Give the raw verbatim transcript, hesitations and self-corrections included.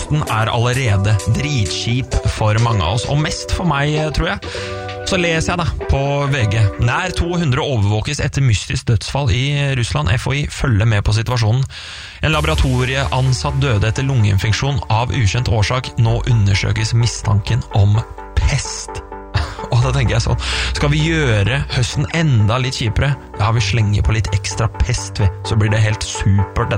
høsten er allerede dritkjip for mange av oss, og mest for meg, tror jeg. Så leser jeg da på V G. Nær to hundre overvåkes etter mystisk dødsfall i Russland. F H I følger med på situasjonen. En laboratorieansatt døde etter lungeinfeksjon av ukjent årsak. Nå undersøkes mistanken om pest. Og da tenker jeg sånn, skal vi gjøre høsten enda litt kjipere? Ja, vi slenger på litt ekstra pest, vi. Så blir det helt supert.